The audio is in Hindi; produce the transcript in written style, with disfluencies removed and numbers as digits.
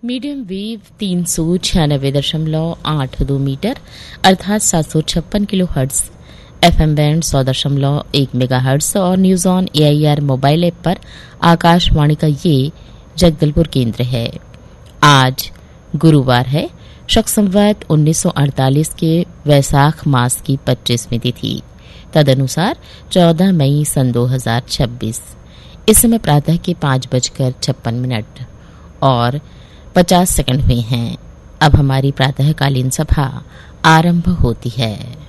मीडियम वेव 396.82 मीटर अर्थात 756 kilo hertz, FM band 100.1 mega hertz और news on AIR mobile app पर आकाशवाणी का ये जगदलपुर केंद्र है। आज गुरुवार है, शक संवत 1948 के वैसाख मास की 25वीं तिथि, तदनुसार 14 मई सन 2026। इस समय प्रातः के 5:56 और 50 सेकंड हुए हैं। अब हमारी प्रातःकालीन सभा आरंभ होती है।